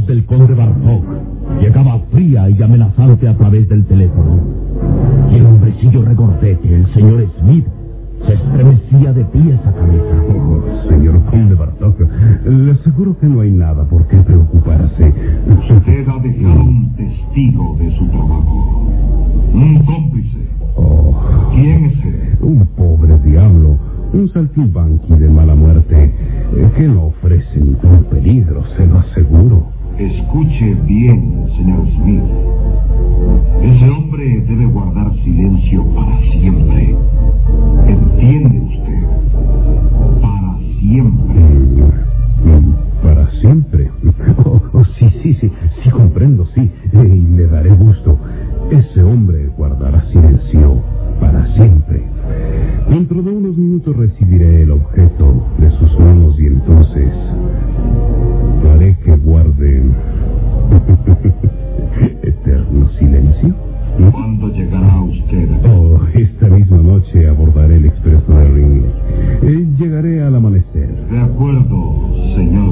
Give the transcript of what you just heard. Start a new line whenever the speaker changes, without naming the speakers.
voz del conde Bartok llegaba fría y amenazante a través del teléfono. Y el hombrecillo regordete, el señor Smith, se estremecía de pies a cabeza.
Oh, señor conde Bartok, le aseguro que no hay nada por qué preocuparse.
Usted ha dejado un testigo de su trabajo. Un cómplice.
Oh.
¿Quién es él?
Un pobre diablo, un saltimbanqui de mala muerte, que no ofrece ningún peligro, se lo aseguro.
Escuche bien, señor Smith. Ese hombre debe guardar silencio para siempre. ¿Entiende usted? Para siempre.
¿Para siempre? Sí, comprendo, sí, y le daré gusto. Ese hombre guardará silencio para siempre. Dentro de unos minutos recibiré el objeto de sus manos y entonces haré que guarde eterno silencio.
¿Cuándo llegará usted?
Oh, esta misma noche abordaré el expreso de Ringley. Llegaré